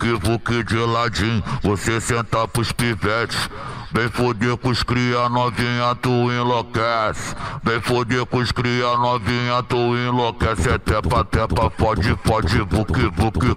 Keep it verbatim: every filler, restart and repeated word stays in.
vuque, vuque de ladinho, você senta pros pivetes. Vem foder com os cria novinha, tu enlouquece. Vem foder com os cria novinha, tu enlouquece. É tepa, tepa, pode, pode, vuque, vuque.